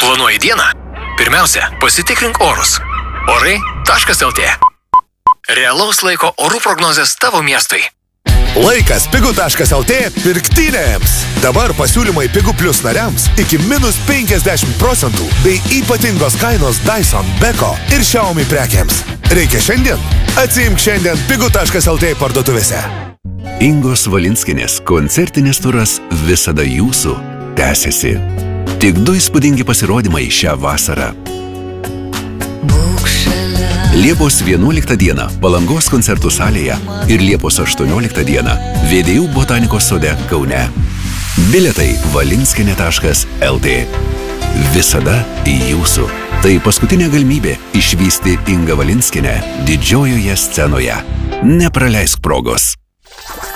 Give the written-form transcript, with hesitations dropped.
Planuoji dieną? Pirmiausia, pasitikrink orus. Orai.lt. Realaus laiko orų prognozės tavo miestui. Laikas pigu.lt pirktynėms. Dabar pasiūlymai Pigu Plus nariams iki -50% bei ypatingos kainos Dyson, Beko ir Xiaomi prekiams. Reikia šiandien? Atsiimk šiandien pigu.lt parduotuvėse. Ingos Valinskinės koncertinis turas Visada jūsų tęsiasi. Tik 2 įspūdingi pasirodymai šią vasarą. Liepos 11 dieną Palangos koncertų salėje ir Liepos 18 dieną Vėdėjų botanikos sode Kaune. Bilietai valinskinė.lt. Visada jūsų. Tai paskutinė galimybė išvysti Ingą Valinskinę didžiojoje scenoje. Nepraleisk progos.